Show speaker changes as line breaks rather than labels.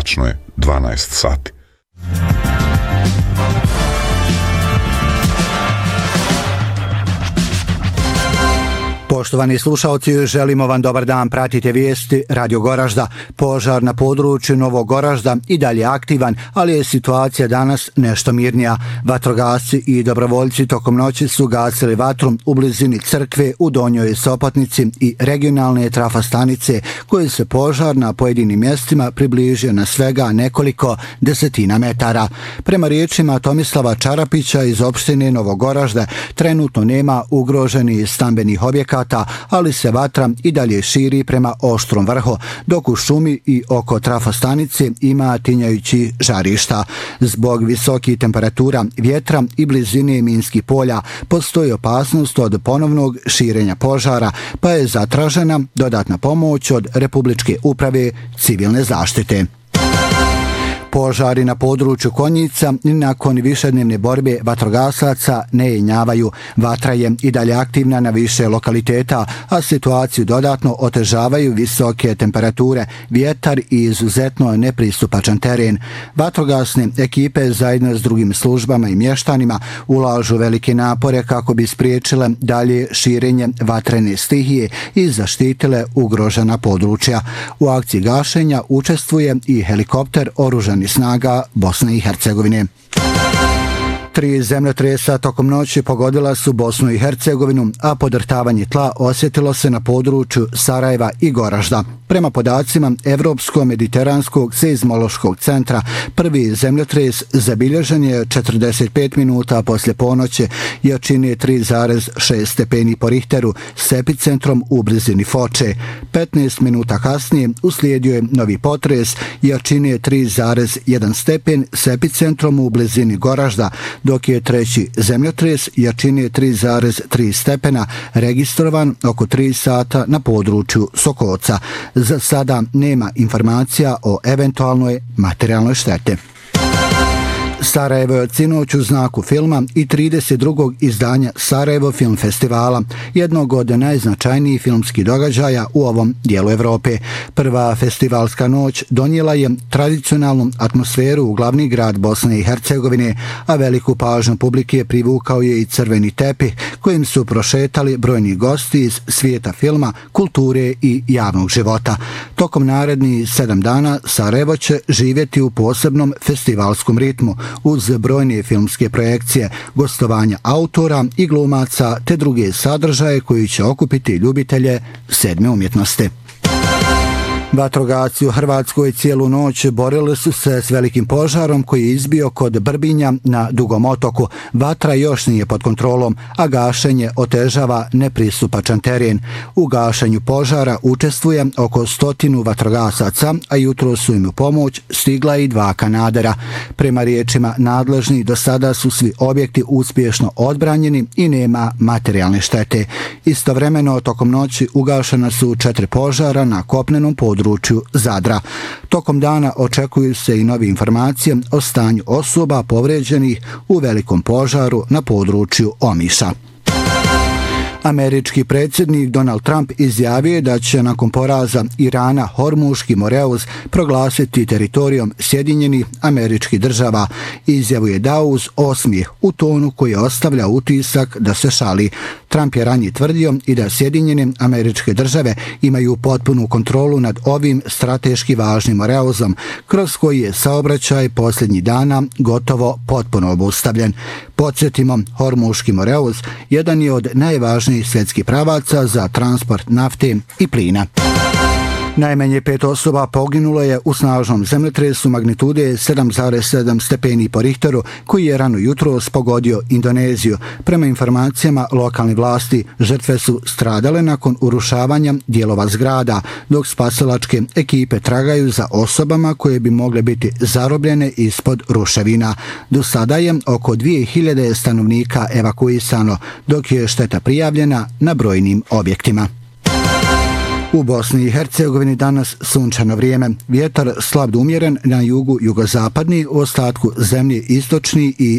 tačno je 12 sati.
Poštovani slušalci, želimo vam dobar dan, pratite vijesti Radio Goražda. Požar na području Novog Goražda i dalje aktivan, ali je situacija danas nešto mirnija. Vatrogasci i dobrovoljci tokom noći su gasili vatru u blizini crkve u Donjoj Sopotnici i regionalne trafostanice, koje se požar na pojedinim mjestima približio na svega nekoliko desetina metara. Prema riječima Tomislava Čarapića iz opštine Novog Goražda, trenutno nema ugroženih stambenih objekata, ali se vatra i dalje širi prema Oštrom vrhu, dok u šumi i oko trafostanice ima tinjajući žarišta. Zbog visokih temperatura, vjetra i blizine minskih polja postoji opasnost od ponovnog širenja požara, pa je zatražena dodatna pomoć od Republičke uprave civilne zaštite. Požari na području Konjica nakon višednevne borbe vatrogasaca ne jenjavaju. Vatra je i dalje aktivna na više lokaliteta, a situaciju dodatno otežavaju visoke temperature, vjetar i izuzetno nepristupačan teren. Vatrogasne ekipe zajedno s drugim službama i mještanima ulažu velike napore kako bi spriječile dalje širenje vatrene stihije i zaštitile ugrožena područja. U akciji gašenja učestvuje i helikopter oružanih snaga Bosne i Hercegovine. 3 zemljotresa tokom noći pogodila su Bosnu i Hercegovinu, a podrtavanje tla osjetilo se na području Sarajeva i Goražda. Prema podacima Evropsko-mediteranskog seizmološkog centra, prvi zemljotres zabilježen je 45 minuta poslije ponoći jačine 3,6 stepeni po Richteru s epicentrom u blizini Foče. 15 minuta kasnije uslijedio je novi potres jačine 3,1 stepen s epicentrom u blizini Goražda, dok je treći zemljotres jačine 3,3 stepena registrovan oko 3 sata na području Sokoca. Za sada nema informacija o eventualnoj materijalnoj štete. Sarajevo je sinoć u znaku filma i 32. izdanja Sarajevo Film Festivala, jednog od najznačajnijih filmskih događaja u ovom dijelu Evrope. Prva festivalska noć donijela je tradicionalnu atmosferu u glavni grad Bosne i Hercegovine, a veliku pažnju publike privukao je i crveni tepih kojim su prošetali brojni gosti iz svijeta filma, kulture i javnog života. Tokom narednih 7 dana Sarajevo će živjeti u posebnom festivalskom ritmu, uz brojne filmske projekcije, gostovanja autora i glumaca te druge sadržaje koji će okupiti ljubitelje sedme umjetnosti. Vatrogasci u Hrvatskoj cijelu noć borili su se s velikim požarom koji je izbio kod Brbinja na Dugom otoku. Vatra još nije pod kontrolom, a gašenje otežava nepristupačan teren. U gašenju požara učestvuje oko 100 vatrogasaca, a jutro su im u pomoć stigla i 2 kanadera. Prema riječima nadležnih, do sada su svi objekti uspješno odbranjeni i nema materijalne štete. Istovremeno, tokom noći ugašena su 4 požara na kopnenom području Zadra. Tokom dana očekuju se i nove informacije o stanju osoba povrijeđenih u velikom požaru na području Omiša. Američki predsjednik Donald Trump izjavio je da će nakon poraza Irana Hormuški Moreus proglasiti teritorijom Sjedinjenih Američkih Država. Izjavu je dao uz osmijeh u tonu koji ostavlja utisak da se šali. Trump je ranije tvrdio i da Sjedinjene Američke Države imaju potpunu kontrolu nad ovim strateški važnim Moreusom, kroz koji je saobraćaj posljednjih dana gotovo potpuno obustavljen. Podsjetimo, Hormuški Moreus jedan je od najvažnijih svjetskih pravaca za transport nafte i plina. Najmanje 5 osoba poginulo je u snažnom zemljotresu magnitude 7,7 stepeni po Richteru koji je rano jutros pogodio Indoneziju. Prema informacijama lokalnih vlasti, žrtve su stradale nakon urušavanja dijelova zgrada, dok spasilačke ekipe tragaju za osobama koje bi mogle biti zarobljene ispod ruševina. Do sada je oko 2000 stanovnika evakuisano, dok je šteta prijavljena na brojnim objektima. U Bosni i Hercegovini danas sunčano vrijeme, vjetar slab do umjeren na jugu jugozapadni, u ostatku zemlje istočni i